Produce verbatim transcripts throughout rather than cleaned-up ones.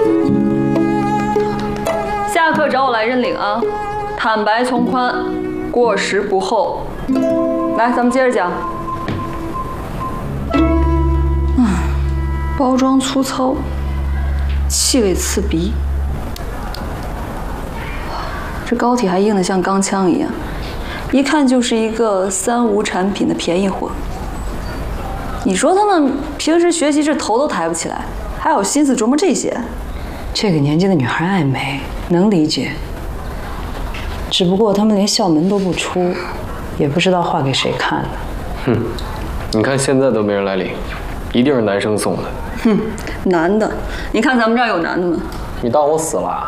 下课找我来认领啊！坦白从宽，过时不候。来，咱们接着讲。嗯，包装粗糙，气味刺鼻。这膏体还硬得像钢枪一样，一看就是一个三无产品的便宜货。你说他们平时学习这头都抬不起来，还有心思琢磨这些？ 这个年纪的女孩爱美，能理解。只不过他们连校门都不出，也不知道画给谁看的。 哼，你看现在都没人来领，一定是男生送的。 哼，男的，你看咱们这儿有男的吗？ 你当我死了？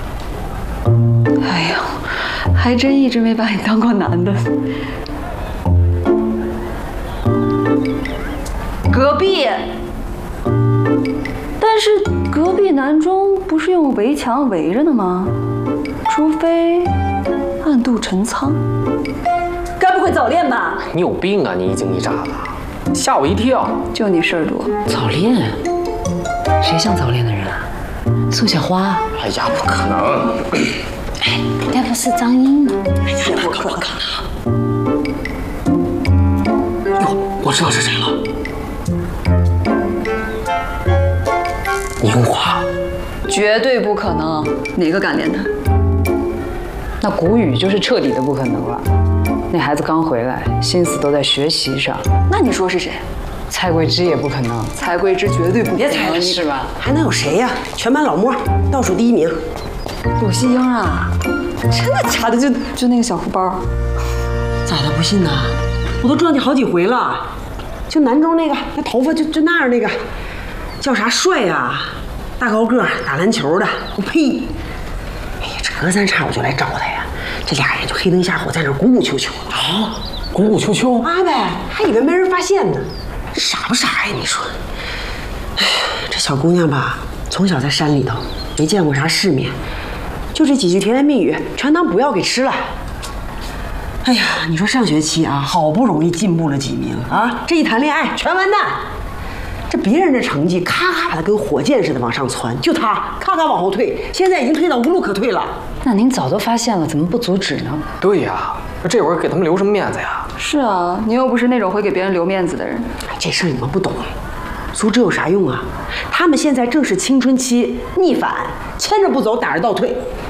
哎呀，还真一直没把你当过男的。隔壁，但是隔壁男中不是用围墙围着的吗？除非暗度陈仓，该不会早恋吧？ 你有病啊！你一惊一乍的，吓我一跳。 就你事儿多。 早恋？谁像早恋的人啊？宋小花？ 哎呀，不可能！ 哎，该不是张英吗？ 哎呀，不可能！哟，我知道是谁了。宁华， 绝对不可能，哪个敢连他？ 那谷雨就是彻底的不可能了。那孩子刚回来，心思都在学习上。 那你说是谁？ 蔡桂芝也不可能。 蔡桂芝绝对不可能。 别猜了，是吧？ 还能有谁呀？全班老模，倒数第一名。 鲁西英啊，真的假的？就就那个小书包， 咋的不信呢？我都撞见好几回了。就南中那个，那头发就就那样那个，叫啥帅呀？大高个，打篮球的。我呸！哎呀，这隔三差五就来找他呀。这俩人就黑灯瞎火在那鼓鼓秋秋的。 啊，鼓鼓秋秋啊呗，还以为没人发现呢。这傻不傻呀？你说？哎呀，这小姑娘吧，从小在山里头，没见过啥世面。就这几句甜言蜜语，全当补药给吃了。哎呀，你说上学期啊，好不容易进步了几名啊，这一谈恋爱全完蛋。这别人的成绩咔咔的跟火箭似的往上窜，就他咔咔往后退，现在已经退到无路可退了。 那您早都发现了，怎么不阻止呢？ 对呀，那这会儿给他们留什么面子呀？ 是啊，你又不是那种会给别人留面子的人。 这事儿你们不懂，阻止有啥用啊？他们现在正是青春期，逆反，牵着不走，打着倒退。